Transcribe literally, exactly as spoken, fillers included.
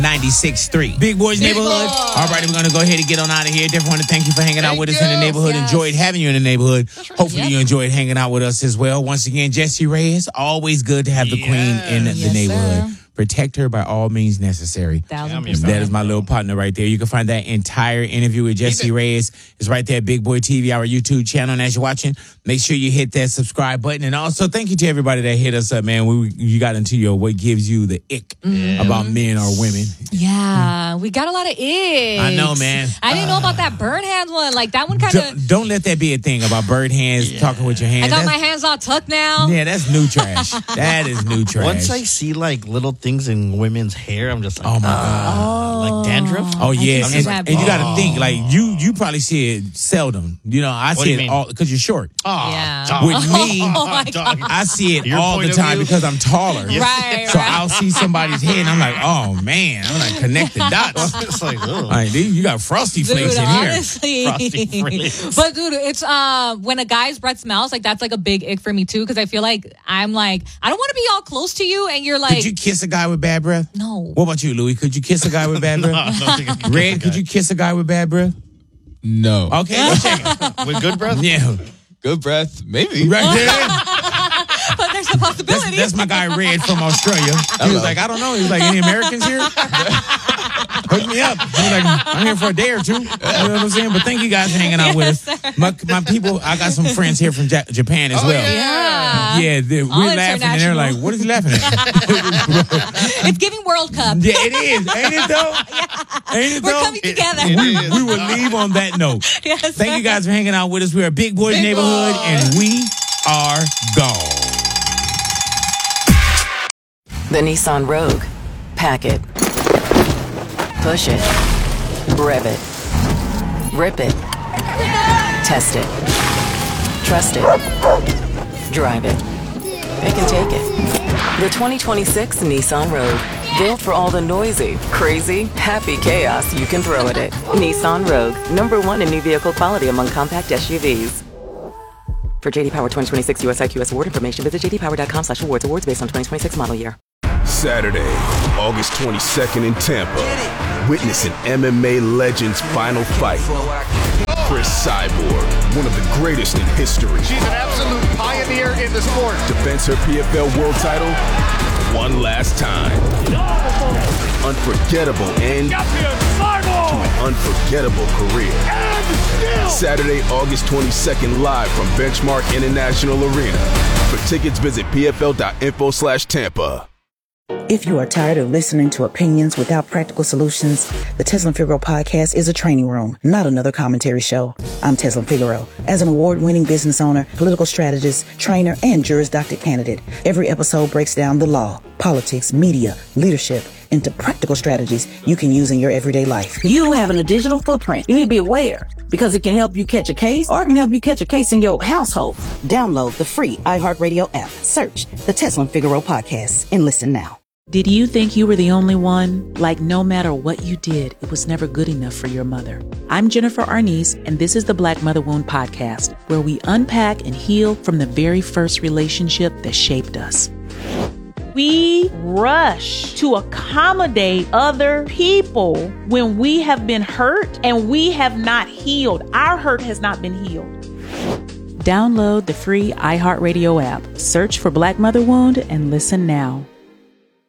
ninety-six point three. Big Boys Neighborhood. All right, we're going to go ahead and get on out of here. Definitely want to thank you for hanging out Thank with us you. in the neighborhood. Yes. Enjoyed having you in the neighborhood. Right. Hopefully Yep. you enjoyed hanging out with us as well. Once again, Jessie Reyes, always good to have the Yes. queen in the Yes, neighborhood. sir. Protect her by all means necessary. Thousand Tell me percent. about That is my little partner right there. You can find that entire interview with Jessie it. Reyes. It's right there at Big Boy T V, our YouTube channel. And as you're watching, make sure you hit that subscribe button. And also, thank you to everybody that hit us up, man. We You got into your what gives you the ick Yeah. about men or women. Yeah, we got a lot of icks. I know, man. I didn't know about that bird hands one. Like that one kind of. Don't, don't let that be a thing about bird hands, talking with your hands. I got my That's- hands all tucked now. Yeah, that's new trash. That is new trash. Once I see like little things in women's hair, I'm just like, Oh, my uh, like dandruff. Oh yeah, can see and, that, and you got bro. to think like you. You probably see it seldom. You know, I What do see you it mean? all because you're short. Oh, Yeah. dog. With me, Oh my Dog. I see it Your all the point of time view? because I'm taller. Right, So right. I'll see somebody's head and I'm like, oh man, I'm like connect the dots. It's like, ugh. Like, dude, you got frosty flakes Dude, in here. honestly. Frosty Flakes. But dude, it's uh when a guy's breath smells, like that's like a big ick for me too, because I feel like I'm like I don't want to be all close to you, and you're like, Could you kiss a guy with bad breath? no. What about you, Louis? Could you kiss a guy with bad No, breath? I don't think I can Red, kiss a could guy. you kiss a guy with bad breath? No. Okay, let's check it. with good breath? Yeah, Good breath, maybe. right there. But there's a possibility. That's, that's my guy Red from Australia. He was like, I don't know. He was like, any Americans here? Hook me up. He was like, I'm here for a day or two. You know what I'm saying? But thank you guys for hanging out with us. My, my people, I got some friends here from Ja- Japan as Oh, well. yeah. Yeah, they- we're All laughing and they're like, international. what is he laughing at? It's giving World Cup. Yeah, it is. Ain't it though? Ain't it We're though? coming together. It we, is. we will leave on that note. Yes, Thank sir. you guys for hanging out with us. We are Big Boys Big Neighborhood Boys. and we are gone. The Nissan Rogue. Pack it. Push it. Rev it. Rip it. Test it. Trust it. Drive it. It can take it. The twenty twenty-six Nissan Rogue. Built for all the noisy, crazy, happy chaos you can throw at it. Nissan Rogue. Number one in new vehicle quality among compact S U Vs. For J D Power twenty twenty-six U S I Q S award information, visit j d power dot com slash awards. Awards based on twenty twenty-six model year. Saturday, August twenty-second in Tampa. Witness an M M A legend's final fight. Chris Cyborg, one of the greatest in history, She's an absolute pioneer in the sport. defends her P F L world title one last time. Unforgettable end to an unforgettable career. Saturday, August twenty-second, live from Benchmark International Arena. For tickets, visit p f l dot info slash Tampa. If you are tired of listening to opinions without practical solutions, the Tesla Figaro podcast is a training room, not another commentary show. I'm Tesla Figaro. As an award-winning business owner, political strategist, trainer, and Juris Doctor candidate, every episode breaks down the law, politics, media, leadership into practical strategies you can use in your everyday life. You having a digital footprint. You need to be aware because it can help you catch a case or it can help you catch a case in your household. Download the free iHeartRadio app, search the Tesla Figaro podcast, and listen now. Did you think you were the only one? Like no matter what you did, it was never good enough for your mother. I'm Jennifer Arnice, and this is the Black Mother Wound Podcast, where we unpack and heal from the very first relationship that shaped us. We rush to accommodate other people when we have been hurt and we have not healed. Our hurt has not been healed. Download the free iHeartRadio app, search for Black Mother Wound, and listen now.